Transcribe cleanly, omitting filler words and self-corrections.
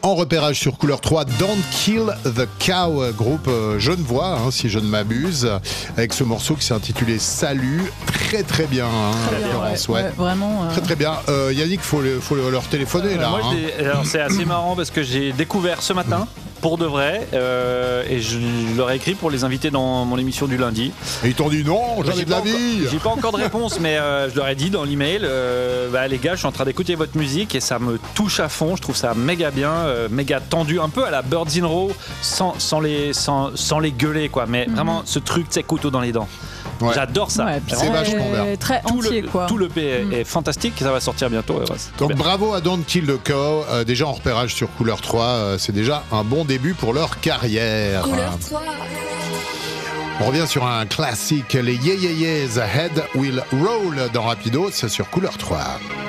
En repérage sur Couleur 3, Don't Kill the Cow, groupe genevois, si je ne m'abuse, avec ce morceau qui s'est intitulé Salut. Très très bien, Florence. Ouais. Vraiment. Très très bien. Yannick, faut leur téléphoner là. Moi, alors, c'est assez marrant parce que j'ai découvert ce matin. Pour de vrai, et je leur ai écrit pour les inviter dans mon émission du lundi. Et ils t'ont dit non, jamais de la vie. J'ai pas encore de réponse, mais je leur ai dit dans l'email, les gars, je suis en train d'écouter votre musique et ça me touche à fond. Je trouve ça méga bien, méga tendu, un peu à la Birds in Row, sans les gueuler, quoi. Mais vraiment, ce truc, c'est couteau dans les dents. Ouais. J'adore ça. Ouais, c'est vachement bien. Très entier, quoi. Tout le P est fantastique, ça va sortir bientôt. Donc bravo à Don't Kill the Cow, déjà en repérage sur Couleur 3, c'est déjà un bon début pour leur carrière. Couleur 3. On revient sur un classique, les Yeah Yeah Yeahs, Head Will Roll dans Rapidos sur Couleur 3.